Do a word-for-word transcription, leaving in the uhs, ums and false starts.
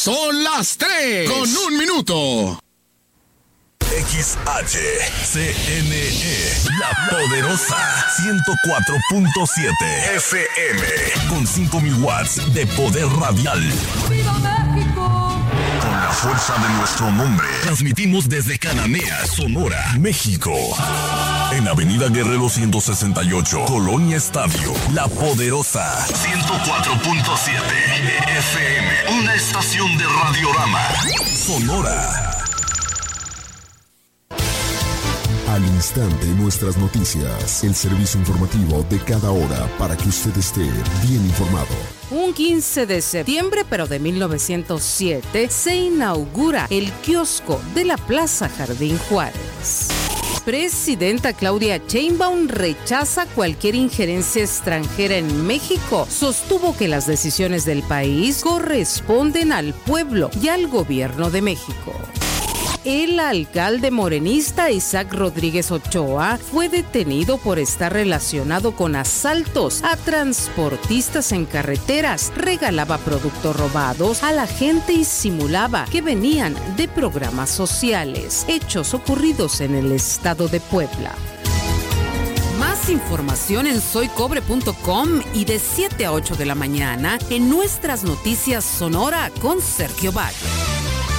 Son las tres con un minuto. X H C N E, La Poderosa, ciento cuatro punto siete F M, con cinco mil watts de poder radial. ¡Viva México! Con la fuerza de nuestro nombre, transmitimos desde Cananea, Sonora, México. En Avenida Guerrero ciento sesenta y ocho, Colonia Estadio, La Poderosa, ciento cuatro punto siete F M, una estación de Radiorama, Sonora. Al instante, nuestras noticias, el servicio informativo de cada hora para que usted esté bien informado. Un quince de septiembre, pero de mil novecientos siete, se inaugura el kiosco de la Plaza Jardín Juárez. Presidenta Claudia Sheinbaum rechaza cualquier injerencia extranjera en México. Sostuvo que las decisiones del país corresponden al pueblo y al gobierno de México. El alcalde morenista Isaac Rodríguez Ochoa fue detenido por estar relacionado con asaltos a transportistas en carreteras, regalaba productos robados a la gente y simulaba que venían de programas sociales, hechos ocurridos en el estado de Puebla. Más información en soy cobre punto com y de siete a ocho de la mañana en nuestras noticias Sonora con Sergio Valle.